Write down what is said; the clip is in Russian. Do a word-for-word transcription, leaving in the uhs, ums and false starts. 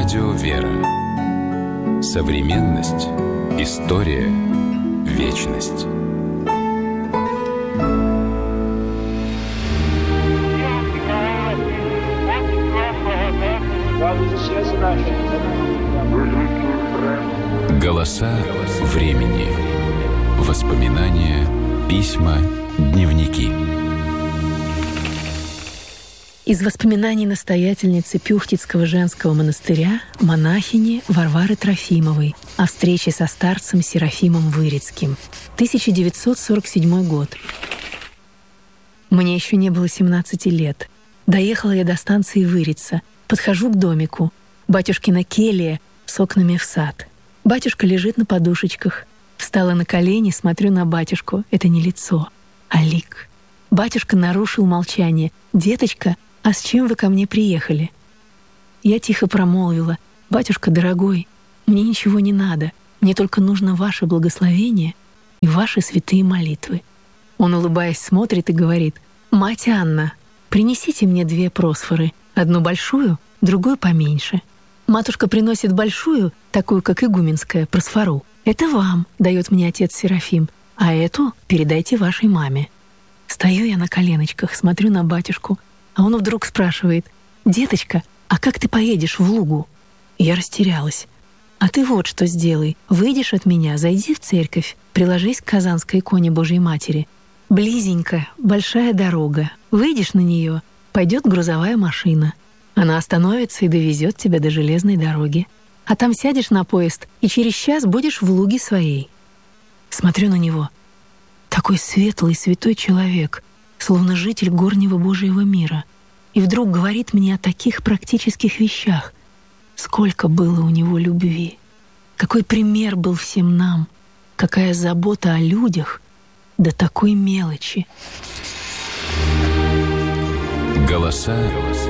Радио «Вера». Современность. История. Вечность. Голоса времени. Воспоминания, письма, дневники. Из воспоминаний настоятельницы Пюхтицкого женского монастыря, монахини Варвары Трофимовой о встрече со старцем Серафимом Вырицким. тысяча девятьсот сорок седьмой год. Мне еще не было семнадцати лет. Доехала я до станции Вырица. Подхожу к домику. Батюшкина келья с окнами в сад. Батюшка лежит на подушечках. Встала на колени, смотрю на батюшку. Это не лицо, а лик. Батюшка нарушил молчание. «Деточка, а с чем вы ко мне приехали?» Я тихо промолвила: «Батюшка дорогой, мне ничего не надо. Мне только нужно ваше благословение и ваши святые молитвы». Он, улыбаясь, смотрит и говорит: «Мать Анна, принесите мне две просфоры. Одну большую, другую поменьше». Матушка приносит большую, такую, как игуменская, просфору. «Это вам», — дает мне отец Серафим, «а эту передайте вашей маме». Стою я на коленочках, смотрю на батюшку, а он вдруг спрашивает: «Деточка, а как ты поедешь в Лугу?» Я растерялась. «А ты вот что сделай. Выйдешь от меня, зайди в церковь, приложись к Казанской иконе Божьей Матери. Близенько, большая дорога. Выйдешь на нее, пойдет грузовая машина. Она остановится и довезет тебя до железной дороги. А там сядешь на поезд, и через час будешь в Луге своей». Смотрю на него. Такой светлый, святой человек, словно житель горнего Божьего мира. И вдруг говорит мне о таких практических вещах. Сколько было у него любви. Какой пример был всем нам. Какая забота о людях до такой мелочи. Голоса